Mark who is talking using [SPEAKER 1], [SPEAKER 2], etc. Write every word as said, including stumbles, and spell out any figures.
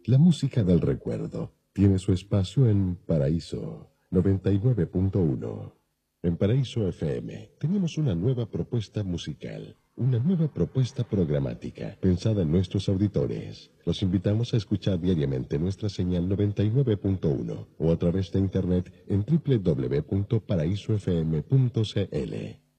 [SPEAKER 1] La música del recuerdo tiene su espacio en Paraíso noventa y nueve punto uno. En Paraíso F M tenemos una nueva propuesta musical, una nueva propuesta programática pensada en nuestros auditores. Los invitamos a escuchar diariamente nuestra señal noventa y nueve punto uno o a través de internet en doble u doble u doble u punto paraíso f m punto c l.